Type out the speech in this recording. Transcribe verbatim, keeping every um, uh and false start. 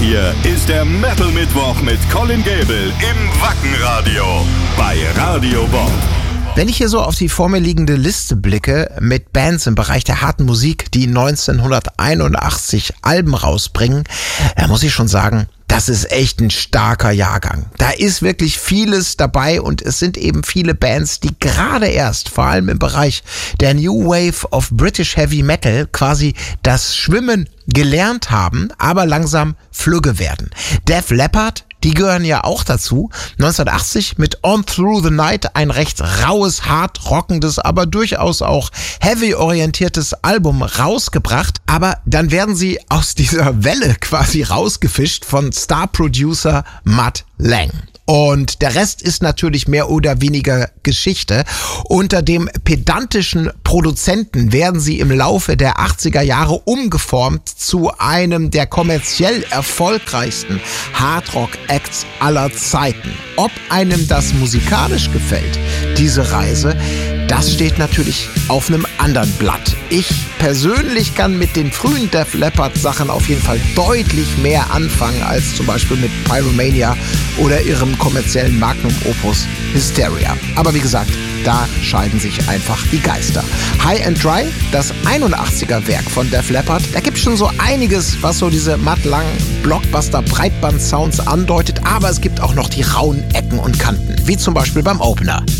hier ist der Metal Mittwoch mit Colin Gable im Wackenradio bei Radio Bob. Wenn ich hier so auf die vor mir liegende Liste blicke mit Bands im Bereich der harten Musik, die neunzehnhunderteinundachtzig Alben rausbringen, da muss ich schon sagen, das ist echt ein starker Jahrgang. Da ist wirklich vieles dabei und es sind eben viele Bands, die gerade erst, vor allem im Bereich der New Wave of British Heavy Metal, quasi das Schwimmen gelernt haben, aber langsam flügge werden. Def Leppard, die gehören ja auch dazu. neunzehnhundertachtzig mit On Through the Night ein recht raues, hart rockendes, aber durchaus auch heavy-orientiertes Album rausgebracht. Aber dann werden sie aus dieser Welle quasi rausgefischt von Star-Producer Mutt Lange. Und der Rest ist natürlich mehr oder weniger Geschichte. Unter dem pedantischen Produzenten werden sie im Laufe der achtziger Jahre umgeformt zu einem der kommerziell erfolgreichsten Hardrock-Acts aller Zeiten. Ob einem das musikalisch gefällt, diese Reise, das steht natürlich auf einem anderen Blatt. Ich persönlich kann mit den frühen Def Leppard Sachen auf jeden Fall deutlich mehr anfangen als zum Beispiel mit Pyromania oder ihrem kommerziellen Magnum Opus Hysteria. Aber wie gesagt, da scheiden sich einfach die Geister. High and Dry, das einundachtziger Werk von Def Leppard, da gibt es schon so einiges, was so diese Mutt Lange Blockbuster-Breitband-Sounds andeutet, aber es gibt auch noch die rauen Ecken und Kanten, wie zum Beispiel beim Opener